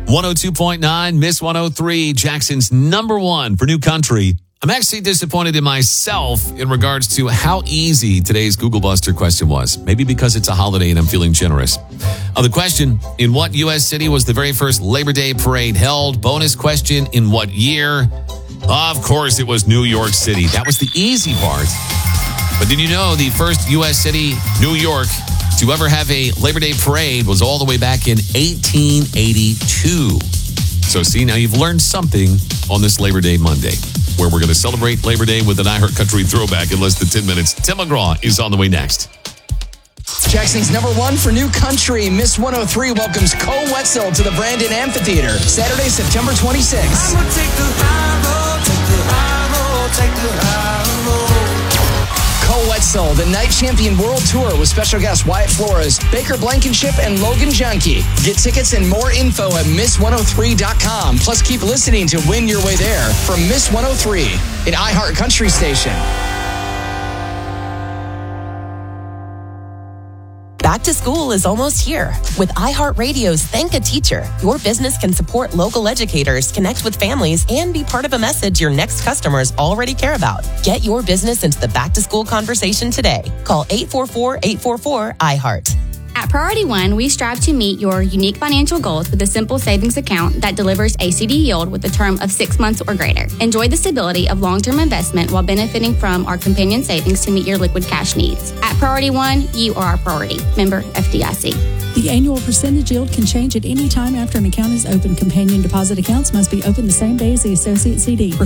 102.9, Miss 103, Jackson's number one for new country. I'm actually disappointed in myself in regards to how easy today's Google Buster question was. Maybe because it's a holiday and I'm feeling generous. The question, in what U.S. city was the very first Labor Day parade held? Bonus question, in what year? Of course, it was New York City. That was the easy part. But did you know the first U.S. city, New York, to ever have a Labor Day parade was all the way back in 1882. So see, now you've learned something on this Labor Day Monday, where we're going to celebrate Labor Day with an iHeart Country throwback in less than 10 minutes. Tim McGraw is on the way next. Jackson's number one for new country, Miss 103 welcomes Cole Wetzel to the Brandon Amphitheater, Saturday, September 26th. I'ma take the high road, take the high road, take the high road. Cole Wetzel, the Night Champion World Tour with special guests Wyatt Flores, Baker Blankenship, and Logan Junkie. Get tickets and more info at Miss103.com. Plus, keep listening to win your way there from Miss 103, an iHeart Country station. Back to school is almost here. With iHeartRadio's Thank a Teacher, your business can support local educators, connect with families, and be part of a message your next customers already care about. Get your business into the back-to-school conversation today. Call 844-844-iHeart. At Priority One, we strive to meet your unique financial goals with a simple savings account that delivers a CD yield with a term of 6 months or greater. Enjoy the stability of long-term investment while benefiting from our companion savings to meet your liquid cash needs. At Priority One, you are our priority. Member FDIC. The annual percentage yield can change at any time after an account is opened. Companion deposit accounts must be opened the same day as the associate CD.